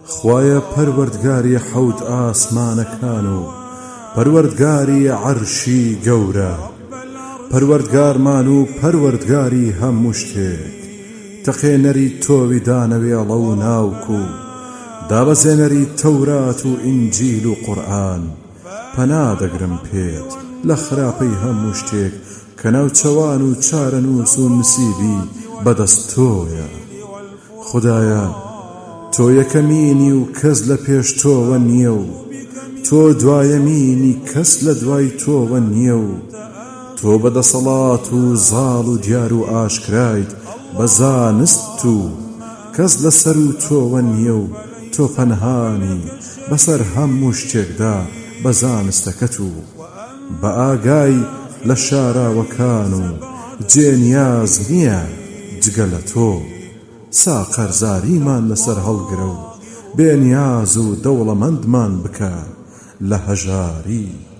خوایە پەروەردگاری حەوت ئاسمانەکان و پەروەردگاری عەرشی گەورە، پەروەردگارمان و پەروەردگاری هەموو شتێک، تەقێنەری تۆوی دانەوێڵە و ناوک و دابەزێنەری تەورات و ئینجیل و قورئان. پەنادەگرم پێت لە خراپەی هەموو شتێک کە ناوچەوان و چارەنووس و نسیبی بەدەست تۆیە. خودایە تۆ یەکەمینی و کەس لە پێش تۆوە نییە و تۆ دوایەمینی کەس لە دوای تۆوە نییە و تۆ بەدەسەڵات و زاڵ و دیار و ئاشکرایت بە زانست و کەس لەسەر و تۆوە نییە و تۆ پەنهانی بەسەر هەموو شتێکدا بە زانستەکەت و بە ئاگای لە شاراوەکان و جێنیاز نییە جگە لە تۆ. ساقەرزاریمان لەسەر هەڵگرە و بێنیاز و دەوڵەمەندمان بکە لە هەژاری.